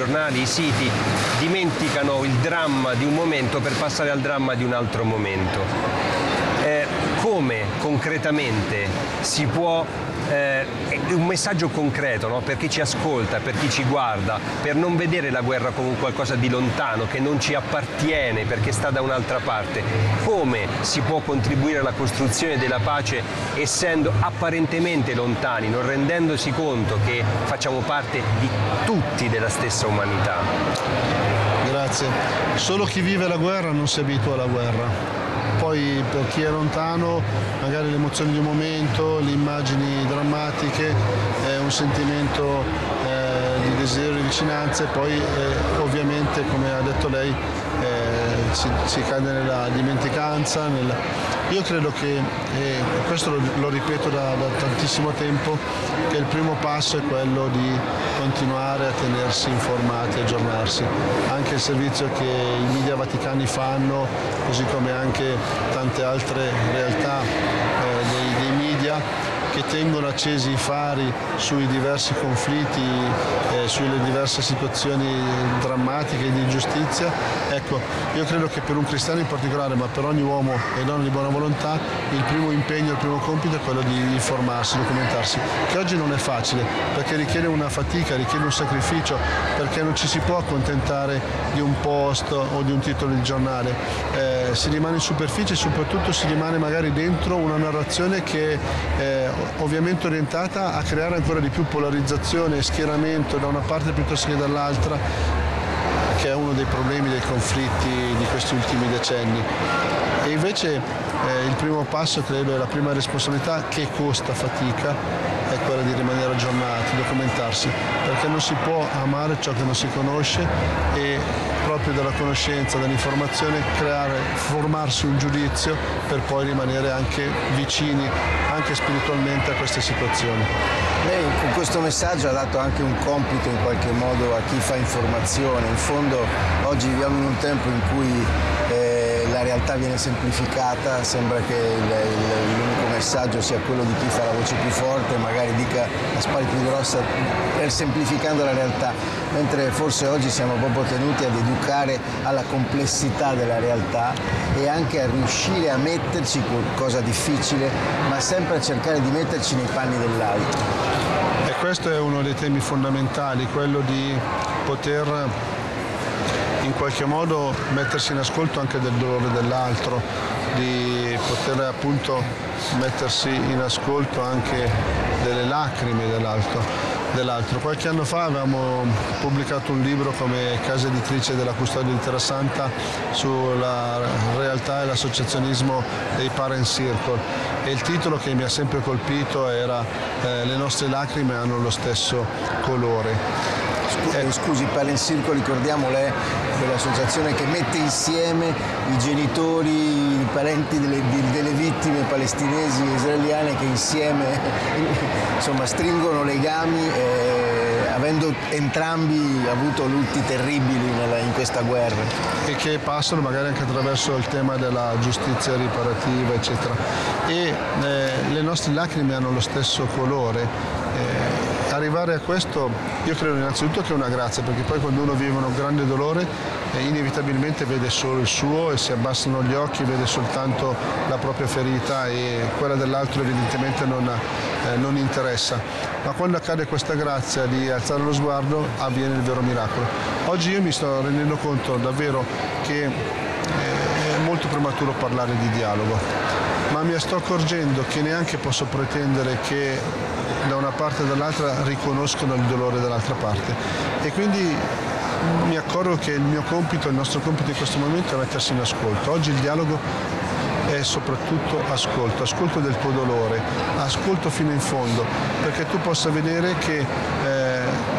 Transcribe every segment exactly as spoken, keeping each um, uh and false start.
giornali, i siti dimenticano il dramma di un momento per passare al dramma di un altro momento. Eh, come concretamente si può, eh, un messaggio concreto, no? Per chi ci ascolta, per chi ci guarda, per non vedere la guerra come qualcosa di lontano, che non ci appartiene perché sta da un'altra parte, come si può contribuire alla costruzione della pace essendo apparentemente lontani, non rendendosi conto che facciamo parte di tutti della stessa umanità? Grazie. Solo chi vive la guerra non si abitua alla guerra. Poi per chi è lontano magari le emozioni di un momento, le immagini drammatiche, è un sentimento eh, di desiderio di vicinanza e poi eh, ovviamente, come ha detto lei, eh, si, si cade nella dimenticanza. Nella... Io credo che, e questo lo, lo ripeto da, da tantissimo tempo, che il primo passo è quello di continuare a tenersi informati, aggiornarsi. Anche il servizio che i media vaticani fanno, così come anche tante altre realtà eh, dei, dei media, che tengono accesi i fari sui diversi conflitti, eh, sulle diverse situazioni drammatiche di ingiustizia. Ecco, io credo che per un cristiano in particolare, ma per ogni uomo e donna di buona volontà, il primo impegno, il primo compito è quello di informarsi, documentarsi, che oggi non è facile, perché richiede una fatica, richiede un sacrificio, perché non ci si può accontentare di un post o di un titolo di giornale, eh, si rimane in superficie e soprattutto si rimane magari dentro una narrazione che eh, ovviamente orientata a creare ancora di più polarizzazione e schieramento da una parte piuttosto che dall'altra, che è uno dei problemi dei conflitti di questi ultimi decenni. E invece eh, il primo passo, credo, è la prima responsabilità, che costa fatica, è quella di rimanere aggiornati, documentarsi, perché non si può amare ciò che non si conosce e proprio dalla conoscenza, dall'informazione, creare, formarsi un giudizio per poi rimanere anche vicini, anche spiritualmente, a queste situazioni. Lei con questo messaggio ha dato anche un compito in qualche modo a chi fa informazione. In fondo oggi viviamo in un tempo in cui eh, la realtà viene semplificata, sembra che il, il, l'unico messaggio sia quello di chi fa la voce più forte, magari dica la spalla più grossa, per semplificando la realtà, mentre forse oggi siamo proprio tenuti ad educare alla complessità della realtà e anche a riuscire a metterci, cosa difficile, ma sempre a cercare di metterci nei panni dell'altro. E questo è uno dei temi fondamentali, quello di poter in qualche modo mettersi in ascolto anche del dolore dell'altro, di poter appunto mettersi in ascolto anche delle lacrime dell'altro. dell'altro. Qualche anno fa avevamo pubblicato un libro come casa editrice della Custodia di Terrasanta sulla realtà e l'associazionismo dei Parent Circle, e il titolo che mi ha sempre colpito era eh, Le nostre lacrime hanno lo stesso colore. Eh, scusi, Parent Circle, ricordiamolo, è quell'associazione che mette insieme i genitori, i parenti delle, delle vittime palestinesi e israeliane, che insieme insomma stringono legami, eh, avendo entrambi avuto lutti terribili nella, in questa guerra. E che passano magari anche attraverso il tema della giustizia riparativa, eccetera. E eh, le nostre lacrime hanno lo stesso colore. Eh, Arrivare a questo, io credo innanzitutto che è una grazia, perché poi quando uno vive un grande dolore eh, inevitabilmente vede solo il suo e si abbassano gli occhi, vede soltanto la propria ferita e quella dell'altro evidentemente non, eh, non interessa. Ma quando accade questa grazia di alzare lo sguardo avviene il vero miracolo. Oggi io mi sto rendendo conto davvero che eh, è molto prematuro parlare di dialogo, ma mi sto accorgendo che neanche posso pretendere che da una parte e dall'altra riconoscono il dolore dall'altra parte, e quindi mi accorgo che il mio compito, il nostro compito in questo momento è mettersi in ascolto. Oggi il dialogo è soprattutto ascolto, ascolto del tuo dolore, ascolto fino in fondo, perché tu possa vedere che eh,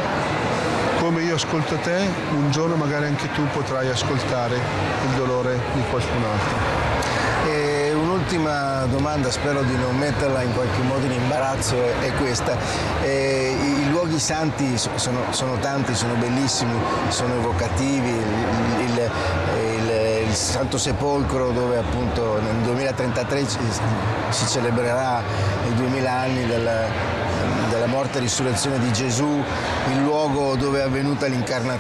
come io ascolto te, un giorno magari anche tu potrai ascoltare il dolore di qualcun altro. E un'ultima domanda, spero di non metterla in qualche modo in imbarazzo, è questa. Eh, i, I luoghi santi sono, sono tanti, sono bellissimi, sono evocativi. Il, il, il, il Santo Sepolcro, dove appunto nel duemilatrentatré si, si celebrerà i duemila anni della, della morte e risurrezione di Gesù, il luogo dove è avvenuta l'incarnazione